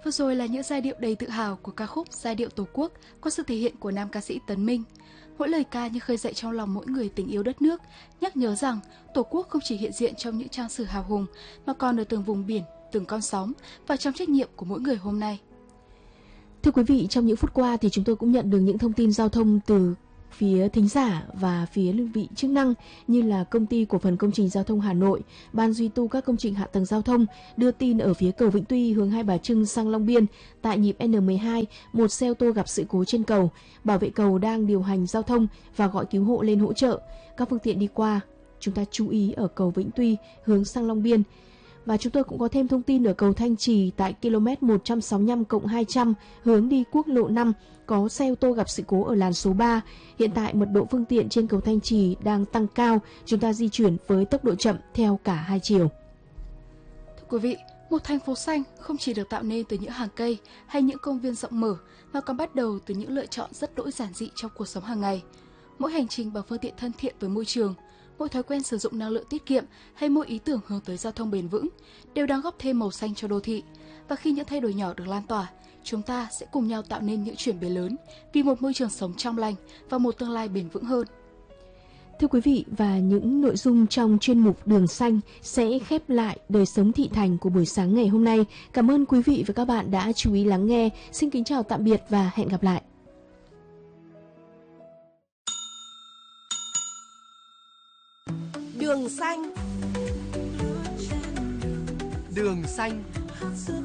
Vừa rồi là những giai điệu đầy tự hào của ca khúc Giai điệu Tổ quốc qua sự thể hiện của nam ca sĩ Tấn Minh. Mỗi lời ca như khơi dậy trong lòng mỗi người tình yêu đất nước, nhắc nhớ rằng Tổ quốc không chỉ hiện diện trong những trang sử hào hùng mà còn ở từng vùng biển, từng con sóng và trong trách nhiệm của mỗi người hôm nay. Thưa quý vị, trong những phút qua thì chúng tôi cũng nhận được những thông tin giao thông từ phía thính giả và phía đơn vị chức năng như là Công ty Cổ phần Công trình Giao thông Hà Nội, Ban duy tu các công trình hạ tầng giao thông đưa tin ở phía cầu Vĩnh Tuy hướng Hai Bà Trưng sang Long Biên tại nhịp N12, một xe ô tô gặp sự cố trên cầu. Bảo vệ cầu đang điều hành giao thông và gọi cứu hộ lên hỗ trợ. Các phương tiện đi qua, chúng ta chú ý ở cầu Vĩnh Tuy hướng sang Long Biên. Và chúng tôi cũng có thêm thông tin ở cầu Thanh Trì tại km 165+200 hướng đi quốc lộ 5 có xe ô tô gặp sự cố ở làn số 3. Hiện tại mật độ phương tiện trên cầu Thanh Trì đang tăng cao, chúng ta di chuyển với tốc độ chậm theo cả hai chiều. Thưa quý vị, một thành phố xanh không chỉ được tạo nên từ những hàng cây hay những công viên rộng mở mà còn bắt đầu từ những lựa chọn rất đỗi giản dị trong cuộc sống hàng ngày. Mỗi hành trình bằng phương tiện thân thiện với môi trường, mỗi thói quen sử dụng năng lượng tiết kiệm hay mỗi ý tưởng hướng tới giao thông bền vững đều đang góp thêm màu xanh cho đô thị. Và khi những thay đổi nhỏ được lan tỏa, chúng ta sẽ cùng nhau tạo nên những chuyển biến lớn vì một môi trường sống trong lành và một tương lai bền vững hơn. Thưa quý vị, và những nội dung trong chuyên mục Đường Xanh sẽ khép lại đời sống thị thành của buổi sáng ngày hôm nay. Cảm ơn quý vị và các bạn đã chú ý lắng nghe. Xin kính chào tạm biệt và hẹn gặp lại. Đường Xanh. Đường Xanh.